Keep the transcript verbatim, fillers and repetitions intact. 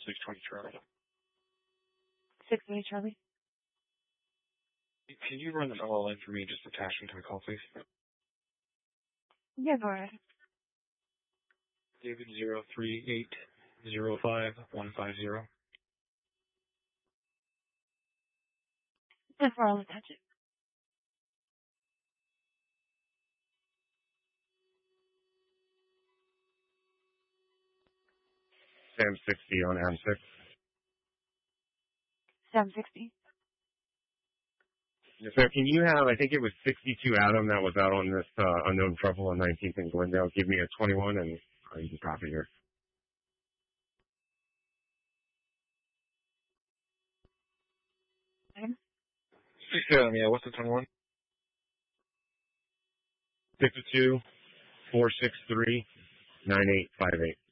six twenty Charlie. six twenty Charlie. Can you run an L L N for me, just attaching to the call, please? Yeah, go ahead. David zero three eight zero five one five zero. That's where I'll attach it. Sam sixty on M six. Sam sixty. Yes, sir. Can you have, I think it was sixty-two Adam that was out on this uh, unknown trouble on nineteenth in Glendale. Give me a twenty-one and oh, you can copy here. six Adam, yeah, what's the twenty-one? six two four six three nine eight five eight.